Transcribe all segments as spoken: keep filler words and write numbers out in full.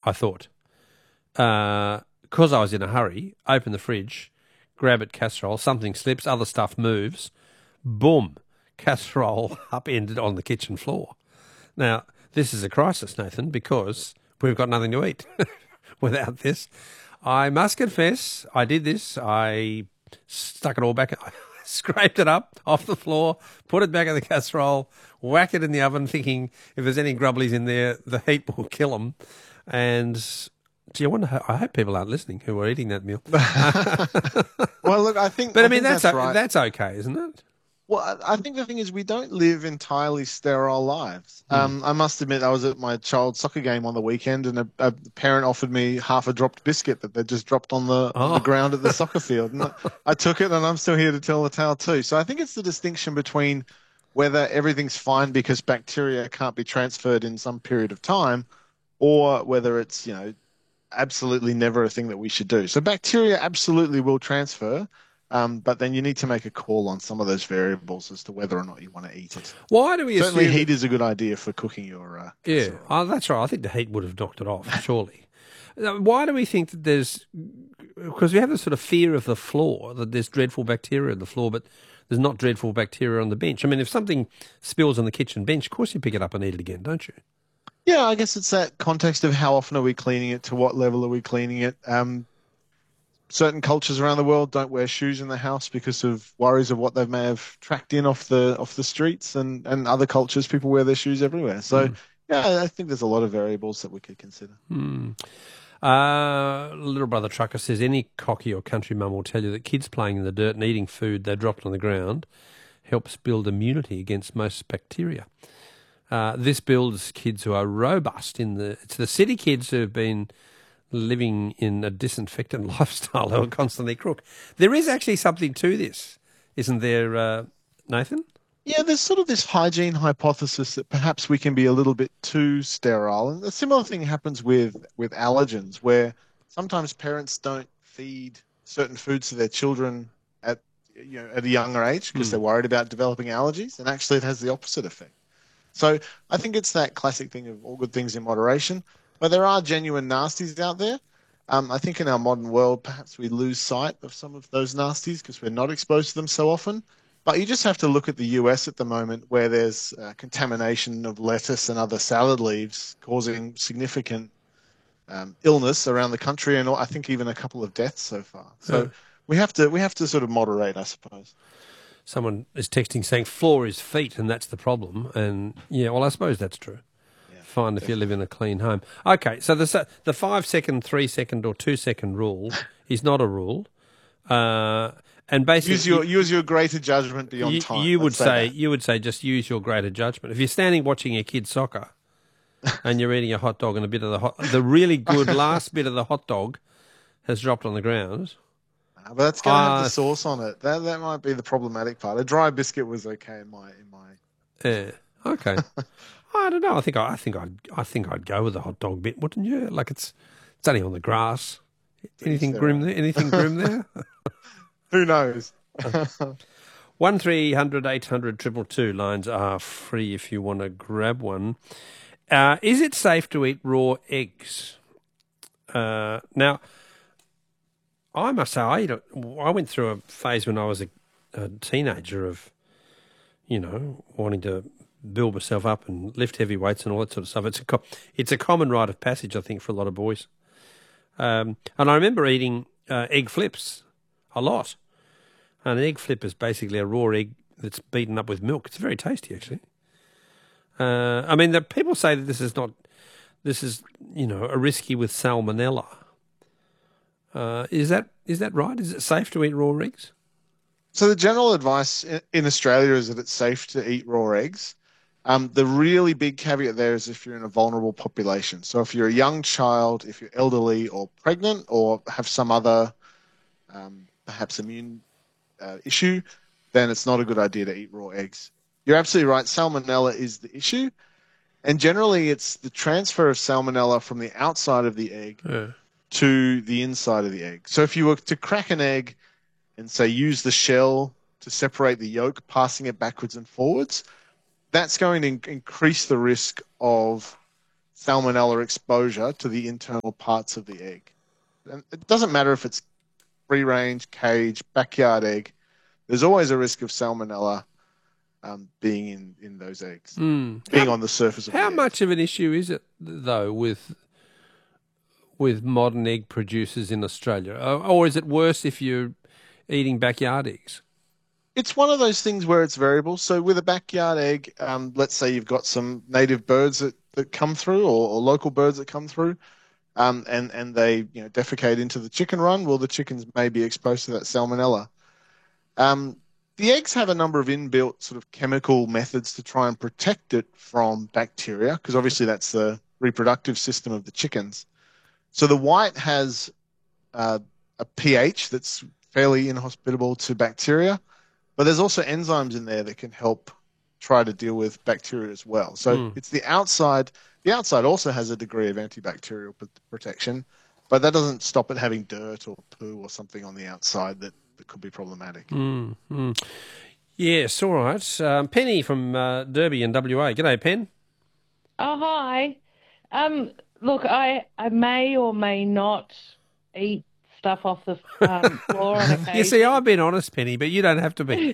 I thought. Because uh, I was in a hurry, open the fridge, grab it, casserole, something slips, other stuff moves, boom, casserole upended on the kitchen floor. Now, this is a crisis, Nathan, because we've got nothing to eat without this. I must confess, I did this. I stuck it all back, scraped it up off the floor, put it back in the casserole, whack it in the oven, thinking if there's any grubblies in there, the heat will kill them. And do you wonder? I hope people aren't listening who are eating that meal. Well, look, I think. But I, I mean, think that's that's, o- right. that's okay, isn't it? Well, I I think the thing is we don't live entirely sterile lives. Mm. Um, I must admit, I was at my child's soccer game on the weekend, and a, a parent offered me half a dropped biscuit that they just dropped on the on the Oh. ground at the soccer field, and I, I took it, and I'm still here to tell the tale too. So I think it's the distinction between whether everything's fine because bacteria can't be transferred in some period of time, or whether it's, you know, absolutely never a thing that we should do. So bacteria absolutely will transfer, um, but then you need to make a call on some of those variables as to whether or not you want to eat it. Why do we Certainly, assume... heat is a good idea for cooking your uh, Yeah, casserole. oh, that's right. I think the heat would have knocked it off, surely. Now, why do we think that there's... Because we have this sort of fear of the floor, that there's dreadful bacteria on the floor, but there's not dreadful bacteria on the bench. I mean, if something spills on the kitchen bench, of course you pick it up and eat it again, don't you? Yeah, I guess it's that context of how often are we cleaning it, to what level are we cleaning it. Um, certain cultures around the world don't wear shoes in the house because of worries of what they may have tracked in off the off the streets, and, and other cultures, people wear their shoes everywhere. So, mm. yeah, I think there's a lot of variables that we could consider. Hmm. Uh, little brother Trucker says any cocky or country mum will tell you that kids playing in the dirt and eating food they dropped on the ground helps build immunity against most bacteria. Uh, this builds kids who are robust in the... It's the city kids who have been living in a disinfectant lifestyle who are constantly crook. There is actually something to this, isn't there, uh, Nathan? Yeah, there's sort of this hygiene hypothesis that perhaps we can be a little bit too sterile. And a similar thing happens with, with allergens, where sometimes parents don't feed certain foods to their children at, you know, at a younger age because mm. they're worried about developing allergies, and actually it has the opposite effect. So I think it's that classic thing of all good things in moderation, but there are genuine nasties out there. Um, I think in our modern world, perhaps we lose sight of some of those nasties because we're not exposed to them so often. But you just have to look at the U S at the moment, where there's uh, contamination of lettuce and other salad leaves causing significant um, illness around the country, and I think even a couple of deaths so far. So yeah. we have to we have to sort of moderate, I suppose. Someone is texting saying floor is feet, and that's the problem. And yeah, well, I suppose that's true. Yeah, Fine if definitely. You live in a clean home. Okay, so the the five second, three second, or two second rule is not a rule. Uh, And basically, use your use your greater judgment beyond you, time. You would say, say you would say just use your greater judgment. If you're standing watching your kid soccer, and you're eating a hot dog and a bit of the hot, the really good last bit of the hot dog has dropped on the ground. Uh, but that's going to uh, have the sauce on it. That that might be the problematic part. A dry biscuit was okay in my in my. Yeah. Okay. I don't know. I think I, I think I'd I think I'd go with the hot dog bit, wouldn't you? Like it's it's only on the grass. Anything grim there? Anything grim there? Who knows? One three hundred eight hundred triple two lines are free if you want to grab one. Uh, is it safe to eat raw eggs? Uh, now, I must say, I, eat a, I went through a phase when I was a, a teenager of, you know, wanting to build myself up and lift heavy weights and all that sort of stuff. It's a co- it's a common rite of passage, I think, for a lot of boys. Um, and I remember eating uh, egg flips a lot. And an egg flip is basically a raw egg that's beaten up with milk. It's very tasty, actually. Uh, I mean, the people say that this is not, this is, you know, a risky with salmonella. Uh, is that is that right? Is it safe to eat raw eggs? So the general advice in Australia is that it's safe to eat raw eggs. Um, the really big caveat there is if you're in a vulnerable population. So if you're a young child, if you're elderly or pregnant, or have some other um, perhaps immune uh, issue, then it's not a good idea to eat raw eggs. You're absolutely right. Salmonella is the issue. And generally, it's the transfer of salmonella from the outside of the egg yeah. to the inside of the egg. So if you were to crack an egg and, say, use the shell to separate the yolk, passing it backwards and forwards, that's going to increase the risk of salmonella exposure to the internal parts of the egg. And it doesn't matter if it's free range, cage, backyard egg. There's always a risk of salmonella um, being in, in those eggs, Mm. being how, on the surface of How the egg. much of an issue is it, though, with with modern egg producers in Australia? Or, or is it worse if you're eating backyard eggs? It's one of those things where it's variable. So with a backyard egg, um, let's say you've got some native birds that, that come through or, or local birds that come through, um, and, and they you know defecate into the chicken run, well, the chickens may be exposed to that salmonella. Um, the eggs have a number of inbuilt sort of chemical methods to try and protect it from bacteria, because obviously that's the reproductive system of the chickens. So the white has uh, a pH that's fairly inhospitable to bacteria, but there's also enzymes in there that can help try to deal with bacteria as well. So Mm. it's the outside. The outside also has a degree of antibacterial p- protection, but that doesn't stop it having dirt or poo or something on the outside that, that could be problematic. Mm. Mm. Yes, all right. Um, Penny from uh, Derby in W A. G'day, Pen. Oh, hi. Um, look, I, I may or may not eat stuff off the um, floor on occasion. You see, I've been honest, Penny, but you don't have to be.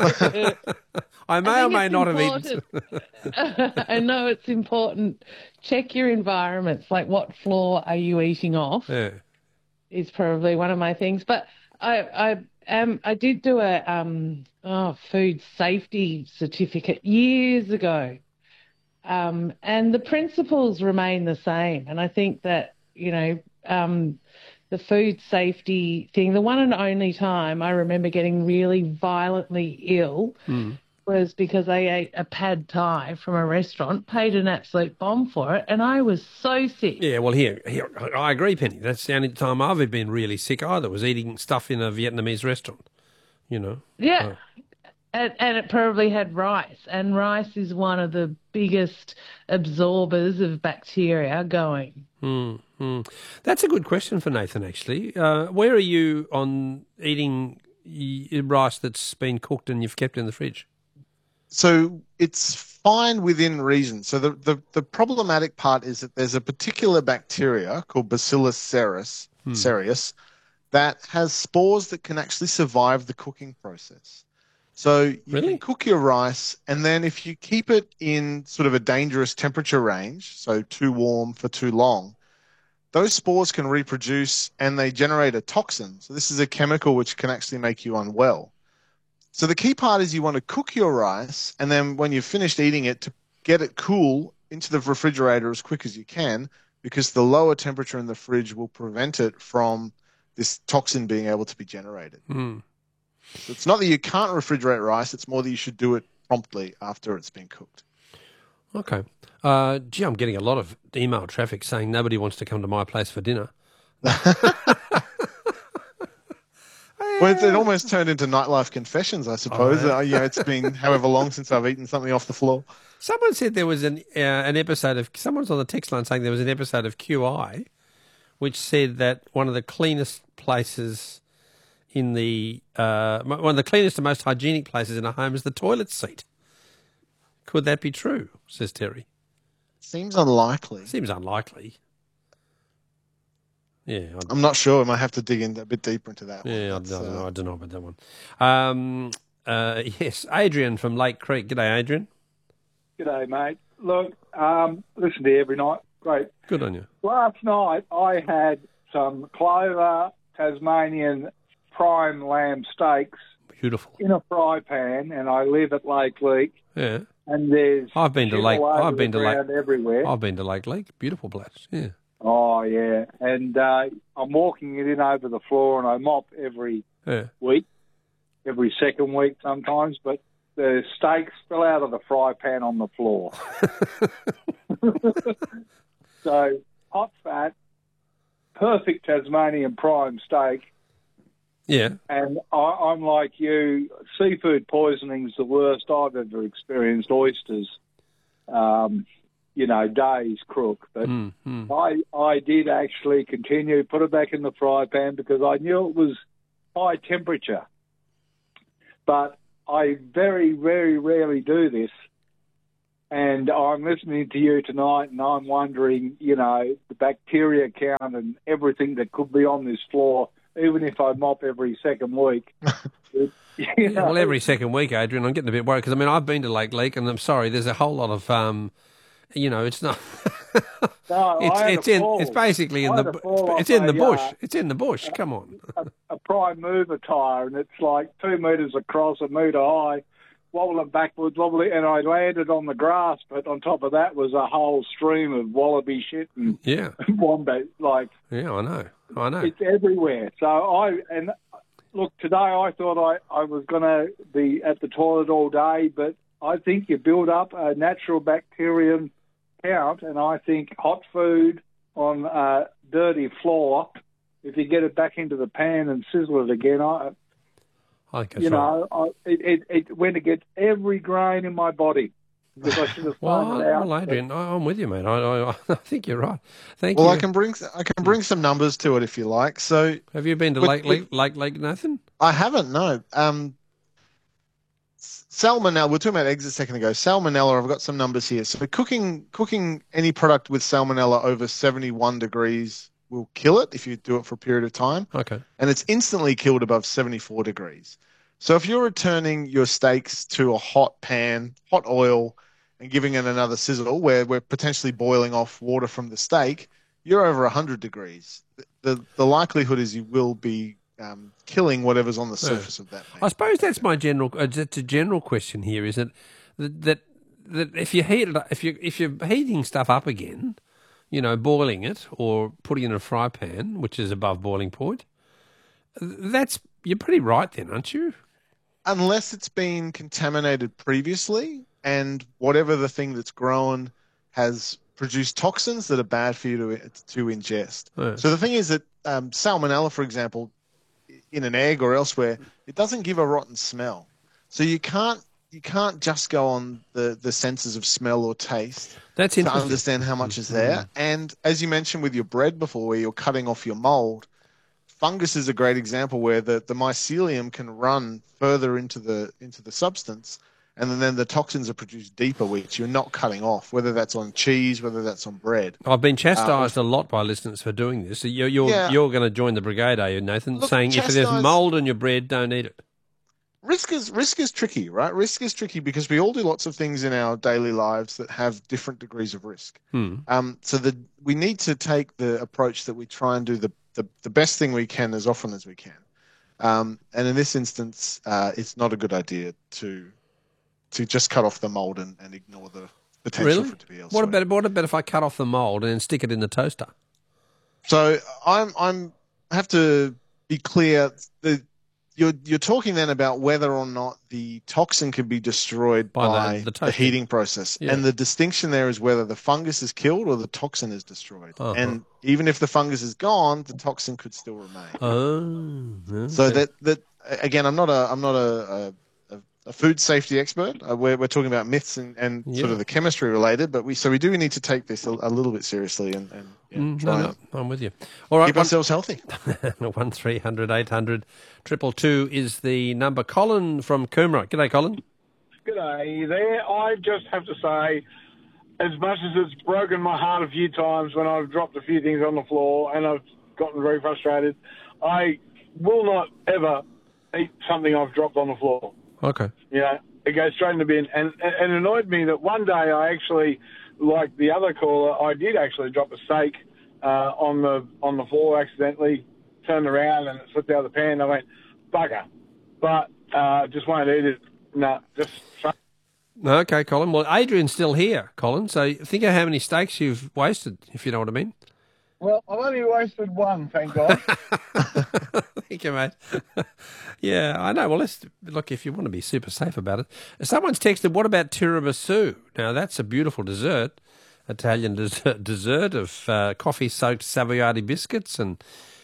I may I or think may it's not have eaten. important. I know it's important. Check your environments. Like, what floor are you eating off? Yeah. Is probably one of my things. But I I um I did do a um oh food safety certificate years ago. Um, and the principles remain the same. And I think that, you know, um, the food safety thing, the one and only time I remember getting really violently ill Mm. was because I ate a pad thai from a restaurant, paid an absolute bomb for it, and I was so sick. Yeah, well, here, here, I agree, Penny. That's the only time I've been really sick either, was eating stuff in a Vietnamese restaurant, you know. Yeah. And, and it probably had rice, and rice is one of the biggest absorbers of bacteria going. Mm, mm. That's a good question for Nathan, actually. Uh, where are you on eating y- rice that's been cooked and you've kept in the fridge? So it's fine within reason. So the, the, the problematic part is that there's a particular bacteria called Bacillus cereus, Hmm. cereus that has spores that can actually survive the cooking process. So you Really? can cook your rice, and then if you keep it in sort of a dangerous temperature range, so too warm for too long, those spores can reproduce and they generate a toxin. So this is a chemical which can actually make you unwell. So the key part is you want to cook your rice, and then when you've finished eating it, to get it cool into the refrigerator as quick as you can, because the lower temperature in the fridge will prevent it from this toxin being able to be generated. Mm. So it's not that you can't refrigerate rice, it's more that you should do it promptly after it's been cooked. Okay. Uh, gee, I'm getting a lot of email traffic saying nobody wants to come to my place for dinner. Well, it, it almost turned into nightlife confessions, I suppose. Oh, yeah. Uh, you know, it's been however long since I've eaten something off the floor. Someone said there was an uh, an episode of, someone's on the text line saying there was an episode of Q I which said that one of the cleanest places in the, uh, one of the cleanest and most hygienic places in a home is the toilet seat. Could that be true, says Terry? Seems unlikely. Seems unlikely. Yeah, I, I'm not sure. I might have to dig in a bit deeper into that one. yeah, I, I That's, don't uh, know. I don't know about that one. Um, uh, yes, Adrian from Lake Creek. G'day, Adrian. G'day, mate. Look, um, listen to you every night. Great. Good on you. Last night I had some Clover Tasmanian prime lamb steaks Beautiful. in a fry pan, and I live at Lake Leak, Yeah, and there's I've been to shit Lake. all over I've been the to Lake. ground everywhere. I've been to Lake Lake. Beautiful place. Yeah. Oh, yeah. And uh, I'm walking it in over the floor, and I mop every Yeah. week, every second week sometimes, but the steaks fell out of the fry pan on the floor. So, hot fat, perfect Tasmanian prime steak, Yeah. and I, I'm like you, seafood poisoning's the worst I've ever experienced. Oysters, um, you know, days crook. But Mm, mm. I, I did actually continue, put it back in the fry pan because I knew it was high temperature. But I very, very rarely do this. And I'm listening to you tonight, and I'm wondering, you know, the bacteria count and everything that could be on this floor, even if I mop every second week. it, you Yeah, know, well, every second week, Adrian, I'm getting a bit worried because, I mean, I've been to Lake Leak, and I'm sorry, there's a whole lot of, um, you know, it's not... no, it's I had it's a in fall. it's basically in I the had a fall it's off in the a, bush. uh, It's in the bush. Come on. a, a prime mover tyre, and it's like two metres across, a metre high, wobbling backwards, wobbling, and I landed on the grass, but on top of that was a whole stream of wallaby shit and Yeah. wombat. Like, Yeah, I know. I know. it's everywhere. So I, and look, today I thought I, I was going to be at the toilet all day, but I think you build up a natural bacterium count, and I think hot food on a dirty floor, if you get it back into the pan and sizzle it again, I, I think that's you right. know, I, it, it, it when it gets every grain in my body, because I should have Well, found it out. well, Adrian, I- I'm with you, mate. I, I, I think you're right. Thank Well, you. I can bring I can bring some numbers to it if you like. So Have you been to With- Lake Lake, Lake Lake Nathan? I haven't, no. Um, salmonella. We were talking about eggs a second ago. Salmonella. I've got some numbers here. So cooking cooking any product with salmonella over seventy-one degrees will kill it if you do it for a period of time, Okay. and it's instantly killed above seventy-four degrees. So if you're returning your steaks to a hot pan, hot oil, and giving it another sizzle where we're potentially boiling off water from the steak, you're over one hundred degrees. The, the, the likelihood is you will be um, killing whatever's on the surface of that pan. I suppose that's my general. Uh, it's a general question here. Is it that that, that if you heat it, up- if you if you're heating stuff up again, you know, boiling it or putting it in a fry pan, which is above boiling point, that's you're pretty right then, aren't you? Unless it's been contaminated previously and whatever the thing that's grown has produced toxins that are bad for you to, to ingest. Yeah. So the thing is that um, salmonella, for example, in an egg or elsewhere, it doesn't give a rotten smell. So you can't you can't just go on the, the senses of smell or taste That's to interesting. understand how much is there. And as you mentioned with your bread before, where you're cutting off your mold, fungus is a great example where the, the mycelium can run further into the into the substance, and then the toxins are produced deeper, which you're not cutting off, whether that's on cheese, whether that's on bread. I've been chastised a lot by listeners for doing this. So you're you're, Yeah. you're going to join the brigade, are you, Nathan? Look, saying if there's chastise- mould in your bread, don't eat it. Risk is risk is tricky, right? Risk is tricky because we all do lots of things in our daily lives that have different degrees of risk. Hmm. Um, so the we need to take the approach that we try and do the, the, the best thing we can as often as we can. Um, and in this instance, uh, it's not a good idea to to just cut off the mold and, and ignore the potential Really? for it to be elsewhere. What about what about if I cut off the mould and then stick it in the toaster? So I'm I'm I have to be clear. The you're you're talking then about whether or not the toxin can be destroyed By the- by, the the, toasting. heating process, Yeah. and the distinction there is whether the fungus is killed or the toxin is destroyed. Uh-huh. And even if the fungus is gone, the toxin could still remain. Oh, okay. So that that again, I'm not a I'm not a, a, a food safety expert. Uh, we're we're talking about myths and, and Yeah. sort of the chemistry related, but we so we do need to take this a, a little bit seriously and, and yeah, Mm, try no, and no, I'm with you. All right, keep one, ourselves healthy. one three hundred eight hundred triple two is the number. Colin from Coomera. G'day, Colin. G'day there. I just have to say, as much as it's broken my heart a few times when I've dropped a few things on the floor and I've gotten very frustrated, I will not ever eat something I've dropped on the floor. Okay. You know, it goes straight in the bin. And and it annoyed me that one day I actually, like the other caller, I did actually drop a steak uh, on the on the floor accidentally, turned around and it slipped out of the pan. I went, bugger. But uh, just won't eat it. No, just... No, okay, Colin. Well, Adrian's still here, Colin. So think of how many steaks you've wasted, if you know what I mean. Well, I've only wasted one, thank God. Thank you, mate. Yeah, I know. Well, let's look, if you want to be super safe about it. Someone's texted, what about tiramisu? Now, that's a beautiful dessert, Italian dessert, dessert of uh, coffee-soaked Savoiardi biscuits and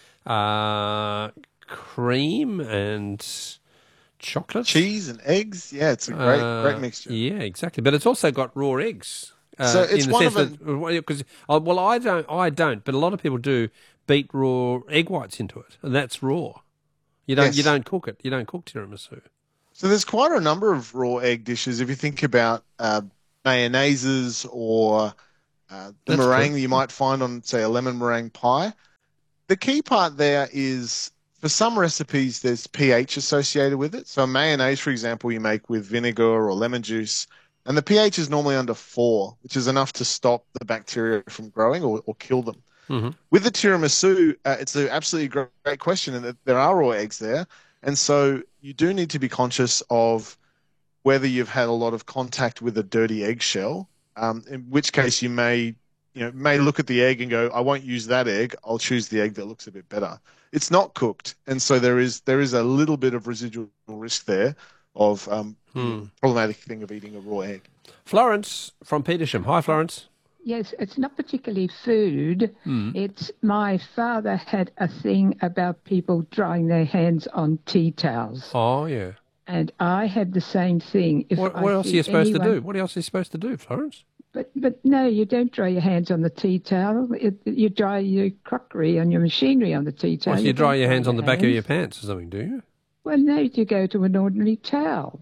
uh, cream and chocolate. Cheese and eggs, yeah, it's a great Uh, great mixture. Yeah, exactly. But it's also got raw eggs. Uh, So it's in the one sense of that, because uh, well, I don't, I don't, but a lot of people do beat raw egg whites into it, and that's raw. You don't, Yes. you don't cook it. You don't cook tiramisu. So there's quite a number of raw egg dishes. If you think about uh, mayonnaises or uh, the That's meringue good. that you might find on, say, a lemon meringue pie. The key part there is for some recipes, there's pH associated with it. So mayonnaise, for example, you make with vinegar or lemon juice, and the pH is normally under four, which is enough to stop the bacteria from growing or, or kill them. Mm-hmm. With the tiramisu, uh, it's an absolutely great, great question, and there are raw eggs there. And so you do need to be conscious of whether you've had a lot of contact with a dirty eggshell, um, in which case you may, you know, may look at the egg and go, I won't use that egg. I'll choose the egg that looks a bit better. It's not cooked, and so there is there is a little bit of residual risk there of um, Hmm. the problematic thing of eating a raw egg. Florence from Petersham. Hi, Florence. Yes, it's not particularly food. Mm. It's my father had a thing about people drying their hands on tea towels. Oh, yeah. And I had the same thing. If What, I what else are see you supposed anyone, to do? What else are you supposed to do, Florence? But but no, you don't dry your hands on the tea towel. It, you dry your crockery and your machinery on the tea towel. Well, so you dry don't your hands on the back of hands. your pants or something, do you? Well, no, you go to an ordinary towel.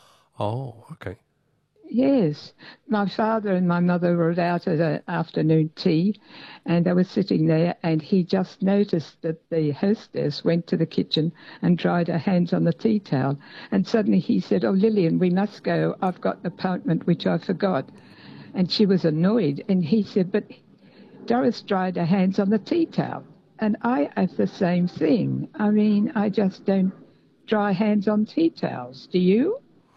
Oh, okay. Yes. My father and my mother were out at an afternoon tea, and they were sitting there, and he just noticed that the hostess went to the kitchen and dried her hands on the tea towel. And suddenly he said, oh, Lillian, we must go. I've got an appointment which I forgot. And she was annoyed. And he said, but Doris dried her hands on the tea towel. And I have the same thing. I mean, I just don't dry hands on tea towels. Do you?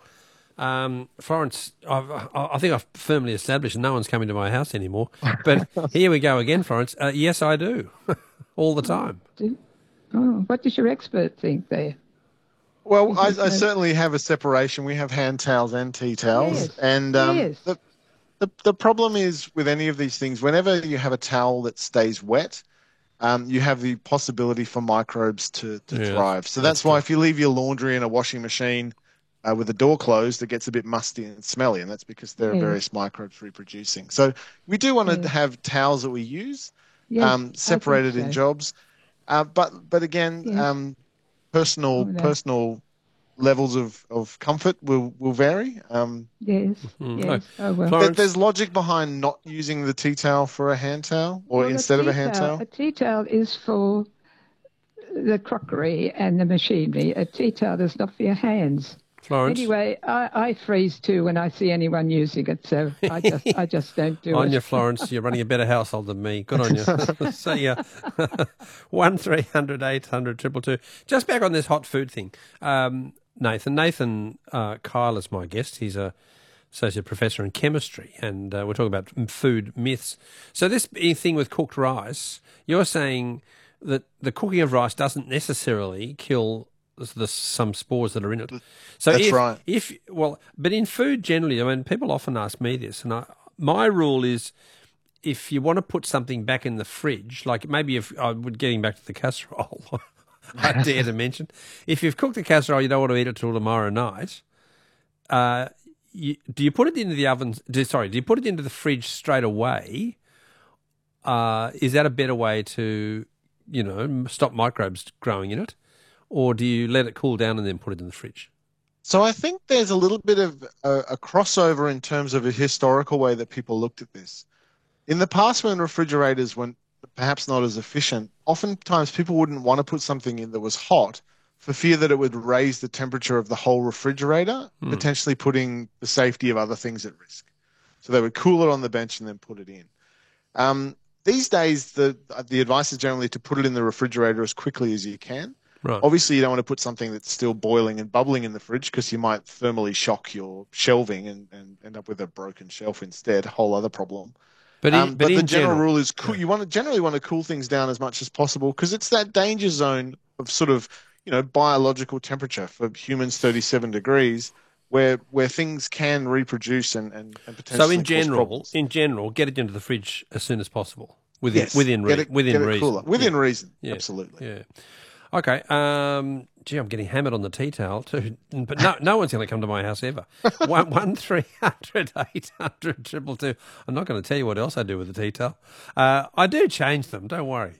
Um, Florence, I've, I I think I've firmly established no one's coming to my house anymore. But here we go again, Florence. Uh, yes, I do. All the time. Do, oh, what does your expert think there? Well, I, Is it I so- certainly have a separation. We have hand towels and tea towels. Yes, And um, yes. the, the, the problem is with any of these things, whenever you have a towel that stays wet, um, you have the possibility for microbes to, to Yeah, thrive. So that's that's, why true. if you leave your laundry in a washing machine uh, with the door closed, it gets a bit musty and smelly, and that's because there are Yes. various microbes reproducing. So we do want to Yes. have towels that we use Yes, um, I think separated in so. jobs. Uh, but but again, Yes. um, personal Oh, no. personal levels of, of comfort will, will vary. Um, Yes, Mm. yes. Oh, well. Florence- there, there's logic behind not using the tea towel for a hand towel or Well, instead of a tea hand towel- towel. A tea towel is for the crockery and the machinery. A tea towel is not for your hands. Florence, Anyway, I, I freeze too when I see anyone using it, so I just I just don't do on it. you, Florence. You're running a better household than me. Good on you. See ya. One three hundred eight hundred triple two. Just back on this hot food thing. Um, Nathan, Nathan uh, Kyle is my guest. He's a associate professor in chemistry, and uh, we're talking about food myths. So this thing with cooked rice, you're saying that the cooking of rice doesn't necessarily kill the, the, some spores that are in it. So That's if, right. If well, but in food generally, I mean, people often ask me this, and I, my rule is, if you want to put something back in the fridge, like maybe if I would getting back to the casserole, I dare to mention, if you've cooked the casserole, you don't want to eat it till tomorrow night. Uh, you, do you put it into the oven? Do, sorry, do you put it into the fridge straight away? Uh, is that a better way to, you know, stop microbes growing in it, or do you let it cool down and then put it in the fridge? So I think there's a little bit of a, a crossover in terms of a historical way that people looked at this. In the past, when refrigerators were perhaps not as efficient, oftentimes people wouldn't want to put something in that was hot for fear that it would raise the temperature of the whole refrigerator, Hmm. potentially putting the safety of other things at risk. So they would cool it on the bench and then put it in. Um, these days, the the advice is generally to put it in the refrigerator as quickly as you can. Right. Obviously, you don't want to put something that's still boiling and bubbling in the fridge because you might thermally shock your shelving and, and end up with a broken shelf instead, a whole other problem. But, in, Um, but, but in the general, general, rule is cool, you want to generally want to cool things down as much as possible because it's that danger zone of sort of, you know, biological temperature for humans, thirty-seven degrees, where where things can reproduce and, and, and potentially so in cause general, problems. in general, get it into the fridge as soon as possible, within Yes, within get re- it, within get it reason. cooler. Within Yeah. reason, Yeah. absolutely. Yeah. Okay. Um, gee, I'm getting hammered on the tea towel too. But no, no one's going to come to my house ever. One one three hundred eight hundred triple two. I'm not going to tell you what else I do with the tea towel. Uh, I do change them. Don't worry.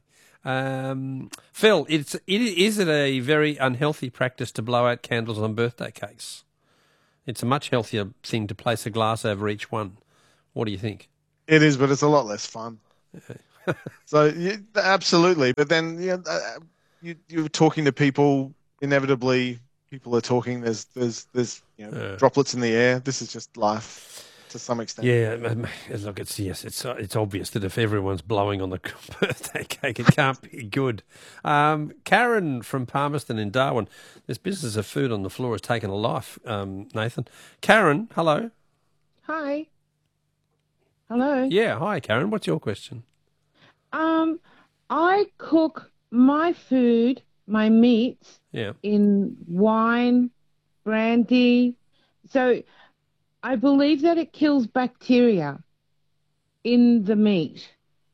Um, Phil, it's it is it a very unhealthy practice to blow out candles on birthday cakes? It's a much healthier thing to place a glass over each one. What do you think? It is, but it's a lot less fun. So yeah, absolutely, but then yeah, uh, you you're talking to people. Inevitably, people are talking. There's there's there's you know Yeah. droplets in the air. This is just life to some extent. Yeah, um, look, it's yes, it's uh, it's obvious that if everyone's blowing on the birthday cake, it can't be good. Um, Karen from Palmerston in Darwin, this business of food on the floor has taken a life. Um, Nathan, Karen, hello. Hi. Hello. Yeah, hi, Karen. What's your question? Um, I cook my food, my meats, Yeah. in wine, brandy. So I believe that it kills bacteria in the meat.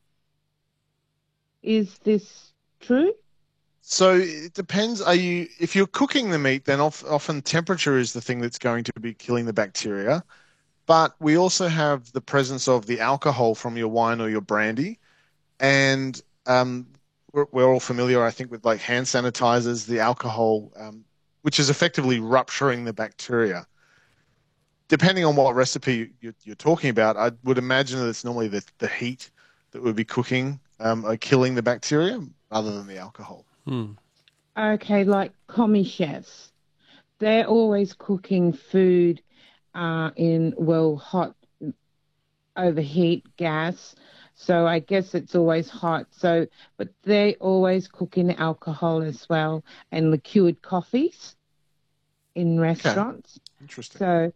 Is this true? So it depends. Are you if you're cooking the meat, then of, often temperature is the thing that's going to be killing the bacteria. But we also have the presence of the alcohol from your wine or your brandy, and um, we're, we're all familiar, I think, with like hand sanitizers, the alcohol, um, which is effectively rupturing the bacteria. Depending on what recipe you're, you're talking about, I would imagine that it's normally the, the heat that would be cooking um, or killing the bacteria rather than the alcohol. Hmm. Okay, like commie chefs. They're always cooking food uh, in, well, hot overheat gas. So I guess it's always hot. So, but they always cook in alcohol as well and liqueured coffees in restaurants. Interesting. So,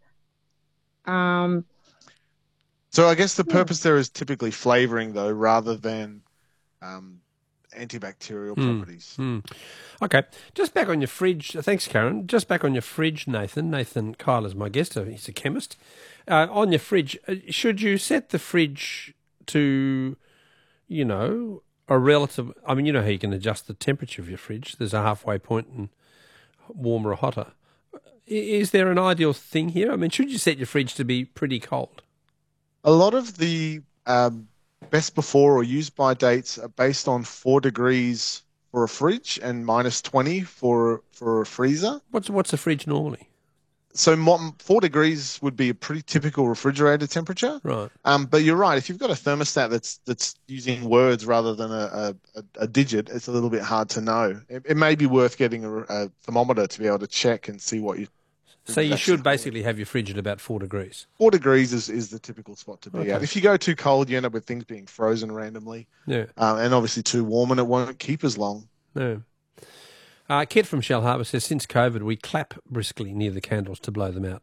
um, So I guess the Yeah. purpose there is typically flavoring, though, rather than um, antibacterial Hmm. properties. Hmm. Okay, just back on your fridge. Thanks, Karen. Just back on your fridge, Nathan. Nathan Kyle is my guest. uh, He's a chemist. Uh, on your fridge, uh, should you set the fridge to, you know, a relative? I mean, you know how you can adjust the temperature of your fridge. There's a halfway point, and warmer or hotter. I- Is there an ideal thing here? I mean, should you set your fridge to be pretty cold? A lot of the um, best before or used by dates are based on four degrees for a fridge and minus twenty for for a freezer. What's what's a fridge normally? So mo- four degrees would be a pretty typical refrigerator temperature. Right. Um, but you're right. If you've got a thermostat that's that's using words rather than a, a, a digit, it's a little bit hard to know. It, it may be worth getting a, a thermometer to be able to check and see what you. So you That's should cool. basically have your fridge at about four degrees. Four degrees is, is the typical spot to be Okay. at. If you go too cold, you end up with things being frozen randomly, Yeah. uh, and obviously too warm, and it won't keep as long. No. Uh, Kit from Shell Harbour says, since COVID, we clap briskly near the candles to blow them out.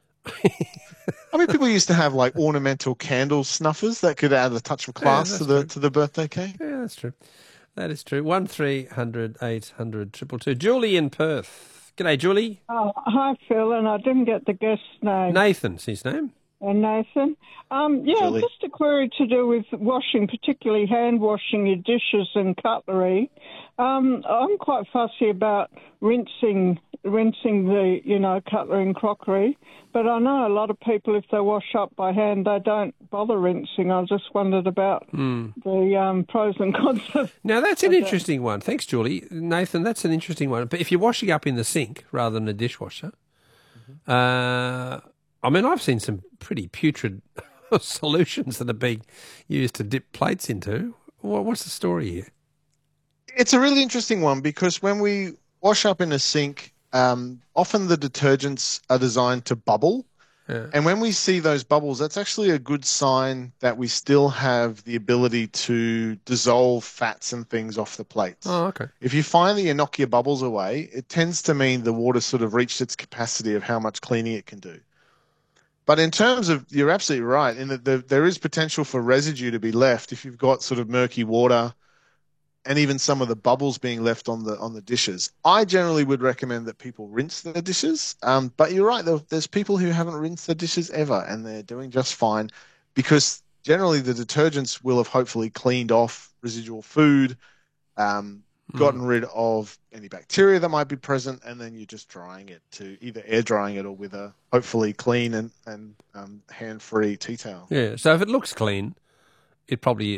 I mean, people used to have like ornamental candle snuffers that could add a touch of class that's to the true. to the birthday cake. Yeah, that's true. That is true. One three hundred eight hundred triple two. Julie in Perth. G'day, Julie. Oh, hi, Phil, and I didn't get the guest's name. Nathan's his name. And Nathan. Um, yeah, Julie. just a query to do with washing, particularly hand washing your dishes and cutlery. Um, I'm quite fussy about rinsing rinsing the, you know, cutlery and crockery, but I know a lot of people, if they wash up by hand, they don't bother rinsing. I just wondered about the um, pros and cons of Now, that's an interesting one. Thanks, Julie. Nathan, that's an interesting one. But if you're washing up in the sink rather than a dishwasher, uh, I mean, I've seen some pretty putrid solutions that are being used to dip plates into. What, what's the story here? It's a really interesting one because when we wash up in a sink, um, often the detergents are designed to bubble. Yeah. And when we see those bubbles, that's actually a good sign that we still have the ability to dissolve fats and things off the plates. Oh, okay. If you find that you knock your bubbles away, it tends to mean the water's sort of reached its capacity of how much cleaning it can do. But in terms of, you're absolutely right, in that the, there is potential for residue to be left if you've got sort of murky water and even some of the bubbles being left on the on the dishes. I generally would recommend that people rinse their dishes. Um, but you're right, there, there's people who haven't rinsed their dishes ever, and they're doing just fine because generally the detergents will have hopefully cleaned off residual food, um, gotten rid of any bacteria that might be present, and then you're just drying it to either air drying it or with a hopefully clean and, and um, hand-free tea towel. Yeah, so if it looks clean, it probably is.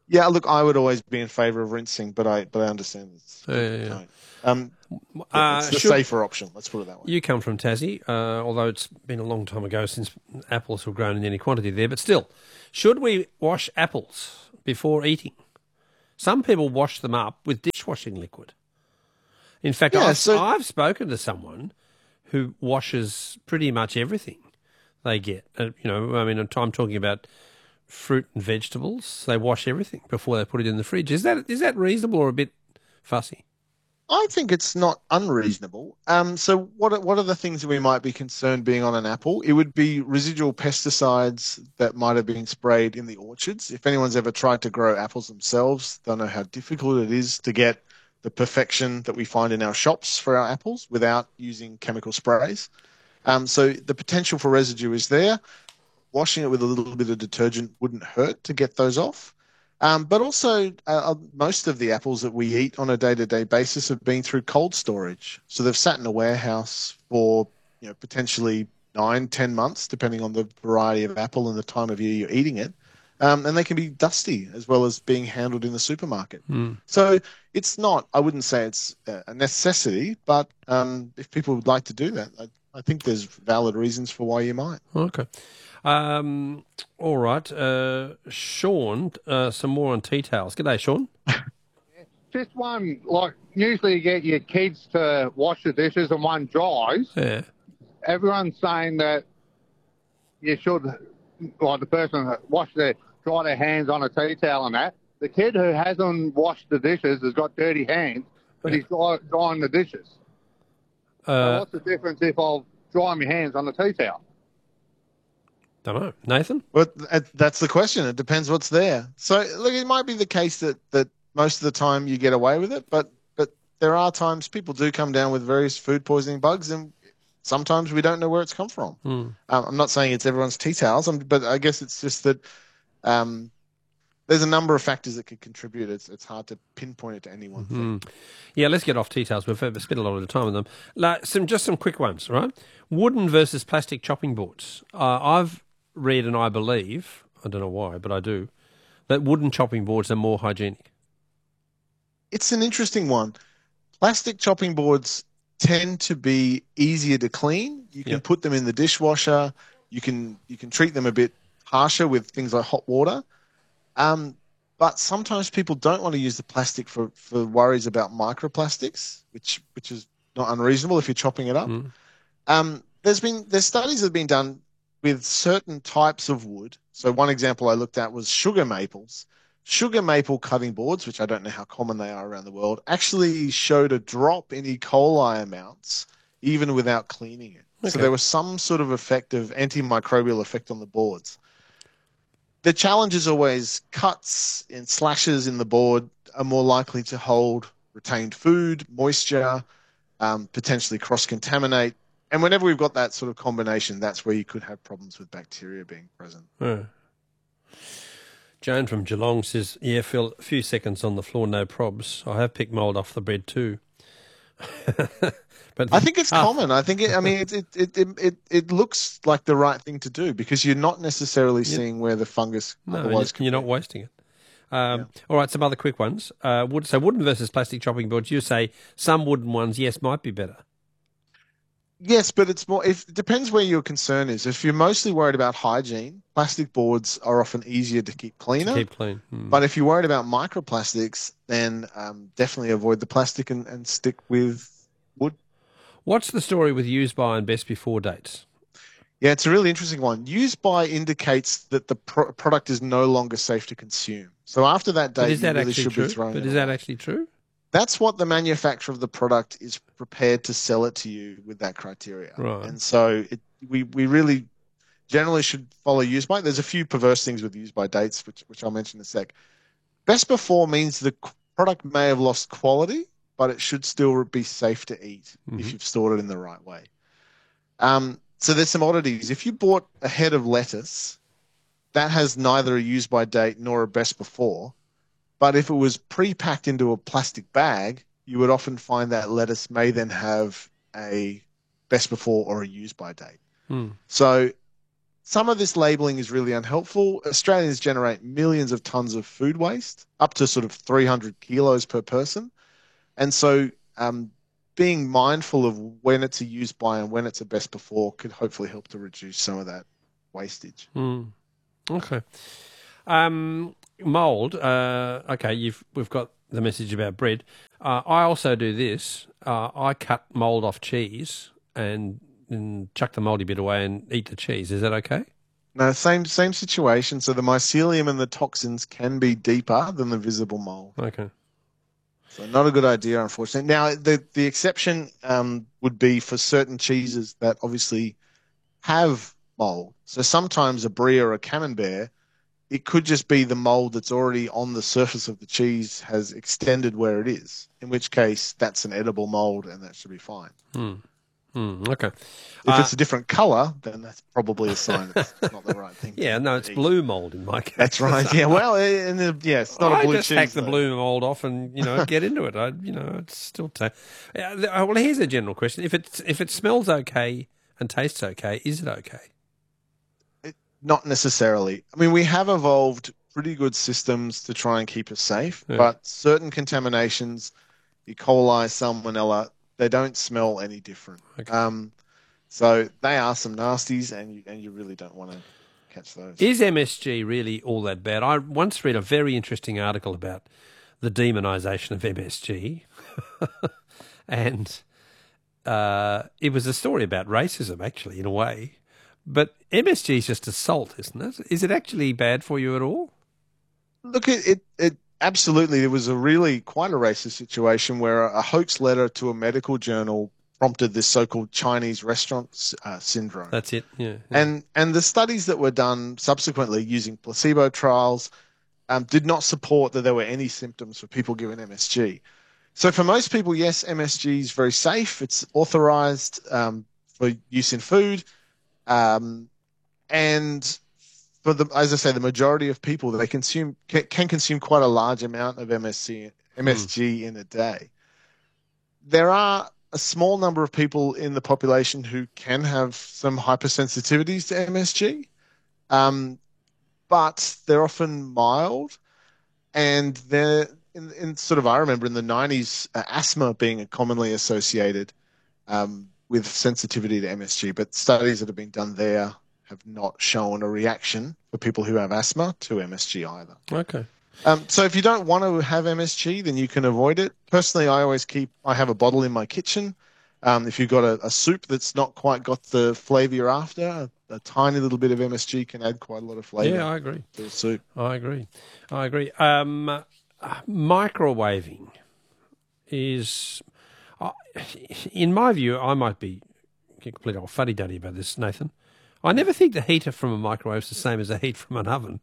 Yeah, look, I would always be in favour of rinsing, but I but I understand this. Yeah, yeah, yeah. Um, Uh, it's the should- safer option. Let's put it that way. You come from Tassie, uh, although it's been a long time ago since apples were grown in any quantity there. But still, should we wash apples before eating? Some people wash them up with dishwashing liquid. In fact, Yeah, I've, so- I've spoken to someone who washes pretty much everything they get. Uh, you know, I mean, I'm talking about fruit and vegetables. They wash everything before they put it in the fridge. Is that is that reasonable or a bit fussy? I think it's not unreasonable. Um, so what are, what are the things that we might be concerned being on an apple? It would be residual pesticides that might have been sprayed in the orchards. If anyone's ever tried to grow apples themselves, they'll know how difficult it is to get the perfection that we find in our shops for our apples without using chemical sprays. Um, so the potential for residue is there. Washing it with a little bit of detergent wouldn't hurt to get those off. Um, but also, uh, most of the apples that we eat on a day-to-day basis have been through cold storage. So they've sat in a warehouse for, you know, potentially nine, ten months, depending on the variety of apple and the time of year you're eating it. Um, and they can be dusty as well as being handled in the supermarket. Mm. So it's not, I wouldn't say it's a necessity, but um, if people would like to do that, I, I think there's valid reasons for why you might. Okay. Um, all right. Uh, Sean, uh, some more on tea towels. G'day, Sean. Just one, like, usually you get your kids to wash the dishes and one dries. Yeah. Everyone's saying that you should, like, the person that wash their, dry their hands on a tea towel and that. The kid who hasn't washed the dishes has got dirty hands, but he's dry, drying the dishes. So Uh, what's the difference if I'll dry my hands on the tea towel? don't know. Nathan? But that's the question. It depends what's there. So, look, it might be the case that, that most of the time you get away with it, but but there are times people do come down with various food poisoning bugs, and sometimes we don't know where it's come from. Mm. Um, I'm not saying it's everyone's tea towels, um, but I guess it's just that um, there's a number of factors that could contribute. It's it's hard to pinpoint it to any one thing. Mm. Yeah, let's get off tea towels. We've spent a lot of the time on them. Like, some just some quick ones, right? Wooden versus plastic chopping boards. Uh, I've read, and I believe, I don't know why, but I do, that wooden chopping boards are more hygienic. It's an interesting one. Plastic chopping boards tend to be easier to clean. You can Yep. put them in the dishwasher. You can you can treat them a bit harsher with things like hot water. Um, but sometimes people don't want to use the plastic for, for worries about microplastics, which which is not unreasonable if you're chopping it up. Mm. Um, there's been there's studies that have been done with certain types of wood. So one example I looked at was sugar maples. Sugar maple cutting boards, which I don't know how common they are around the world, actually showed a drop in E. coli amounts even without cleaning it. Okay. So there was some sort of effect of antimicrobial effect on the boards. The challenge is always cuts and slashes in the board are more likely to hold retained food, moisture, um, potentially cross-contaminate. And whenever we've got that sort of combination, that's where you could have problems with bacteria being present. Yeah. Joan from Geelong says, yeah, Phil, a few seconds on the floor, no probs. I have picked mould off the bread too. But I think it's Ah, common. I think, it, I mean, it, it, it, it, it looks like the right thing to do because you're not necessarily seeing where the fungus No, otherwise you're, could you're not be. wasting it. Um, All right, some other quick ones. Uh, wood, so wooden versus plastic chopping boards. You say some wooden ones, yes, might be better. Yes, but it's more. If it depends where your concern is. If you're mostly worried about hygiene, plastic boards are often easier to keep cleaner. To keep clean. Hmm. But if you're worried about microplastics, then um, definitely avoid the plastic and, and stick with wood. What's the story with use by and best before dates? Yeah, it's a really interesting one. Use by indicates that the pro- product is no longer safe to consume. So after that date, But is you that really actually should true? be throwing But it is that away. actually true? That's what the manufacturer of the product is prepared to sell it to you with that criteria. Right. And so it, we, we really generally should follow use by. There's a few perverse things with use by dates, which, which I'll mention in a sec. Best before means the qu- product may have lost quality, but it should still be safe to eat Mhm. if you've stored it in the right way. Um, so there's some oddities. If you bought a head of lettuce, that has neither a use by date nor a best before. But if it was pre-packed into a plastic bag, you would often find that lettuce may then have a best before or a use by date. Hmm. So some of this labelling is really unhelpful. Australians generate millions of tonnes of food waste, up to sort of three hundred kilos per person. And so um, being mindful of when it's a use by and when it's a best before could hopefully help to reduce some of that wastage. Mm. Okay. Um, mould, uh, okay, you've we've got the message about bread. Uh, I also do this. Uh, I cut mould off cheese and, and chuck the mouldy bit away and eat the cheese. Is that okay? No, same same situation. So the mycelium and the toxins can be deeper than the visible mould. Okay. So not a good idea, unfortunately. Now, the, the exception um, would be for certain cheeses that obviously have mould. So sometimes a brie or a camembert, it could just be the mould that's already on the surface of the cheese has extended where it is, in which case that's an edible mould and that should be fine. Mm. Mm, okay. If Uh, it's a different colour, then that's probably a sign that it's not the right thing. Yeah, to no, it's eat. blue mould in my case. That's right. Yeah, well, in the, yeah, it's not I a blue just cheese. hack the though. blue mould off and, you know, get into it. I, you know, it's still... Ta- yeah, the- uh, well, here's a general question. If it's if it smells okay and tastes okay, is it okay? Not necessarily. I mean, we have evolved pretty good systems to try and keep us safe, Yeah. but certain contaminations, E. coli, salmonella, they don't smell any different. Okay. Um, so they are some nasties, and you, and you really don't want to catch those. Is M S G really all that bad? I once read a very interesting article about the demonisation of M S G, and uh, it was a story about racism, actually, in a way. But M S G is just a salt, isn't it? Is it actually bad for you at all? Look, it, it, it absolutely, there was a really quite a racist situation where a, a hoax letter to a medical journal prompted this so-called Chinese restaurant uh, syndrome. That's it, yeah. yeah. And and the studies that were done subsequently using placebo trials um, did not support that there were any symptoms for people given M S G. So for most people, yes, M S G is very safe. It's authorized um, for use in food. Um, and for the, as I say, the majority of people, they consume can, can consume quite a large amount of M S G, M S G in a day. There are a small number of people in the population who can have some hypersensitivities to M S G, um, but they're often mild, and they're in, in sort of, I remember in the nineties, uh, asthma being commonly associated um, with sensitivity to M S G, but studies that have been done there have not shown a reaction for people who have asthma to M S G either. Okay. Um, so if you don't want to have M S G, then you can avoid it. Personally, I always keep, I have a bottle in my kitchen. Um, if you've got a, a soup that's not quite got the flavour you're after, a, a tiny little bit of M S G can add quite a lot of flavour Yeah, I agree. to the soup. I agree. I agree. Um, uh, microwaving is, uh, in my view, I might be a complete old fuddy-duddy about this, Nathan. I never think the heat from a microwave is the same as the heat from an oven.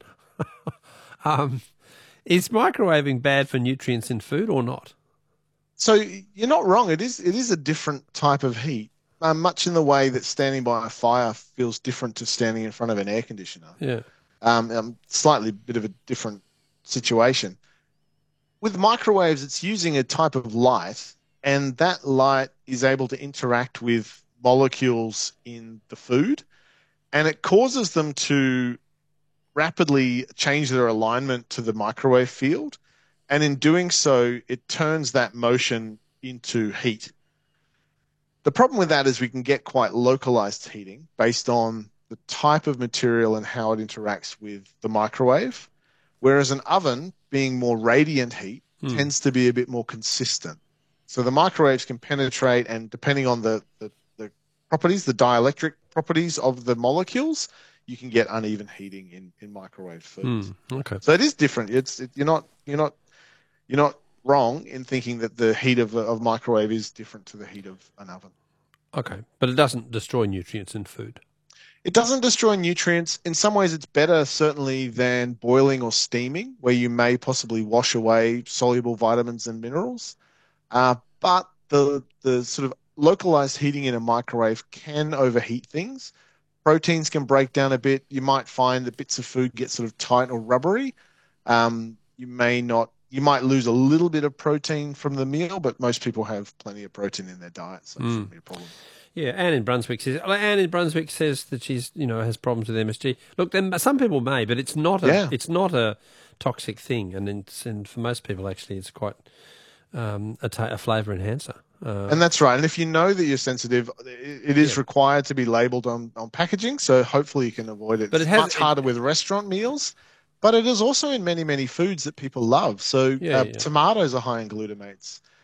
um, is microwaving bad for nutrients in food or not? So you're not wrong. It is it is a different type of heat, uh, much in the way that standing by a fire feels different to standing in front of an air conditioner. Yeah. Um, um, slightly bit of a different situation. With microwaves, it's using a type of light, and that light is able to interact with molecules in the food, and it causes them to rapidly change their alignment to the microwave field. And in doing so, it turns that motion into heat. The problem with that is we can get quite localized heating based on the type of material and how it interacts with the microwave, whereas an oven, being more radiant heat, Hmm. tends to be a bit more consistent. So the microwaves can penetrate, and depending on the, the, the properties, the dielectric properties of the molecules, you can get uneven heating in, in microwave foods. Hmm. Okay. So it is different. It's it, you're not you're not you're not wrong in thinking that the heat of of microwave is different to the heat of an oven. Okay. But it doesn't destroy nutrients in food. It doesn't destroy nutrients. In some ways, it's better certainly than boiling or steaming, where you may possibly wash away soluble vitamins and minerals. Uh, but the the sort of localized heating in a microwave can overheat things. Proteins can break down a bit. You might find that bits of food get sort of tight or rubbery. Um, you may not. You might lose a little bit of protein from the meal, but most people have plenty of protein in their diet, so it shouldn't be a problem. Yeah, Anne in Brunswick says. Anne in Brunswick says that she's, you know, has problems with M S G. Look, then some people may, but it's not a, Yeah. it's not a toxic thing, and it's, and for most people, actually, it's quite um, a, ta- a flavour enhancer. Uh, And that's right. And if you know that you're sensitive, it, it is Yeah. required to be labelled on, on packaging. So hopefully you can avoid it. But it It's has- much harder with restaurant meals, but it is also in many, many foods that people love. So Yeah, uh, yeah. tomatoes are high in glutamates.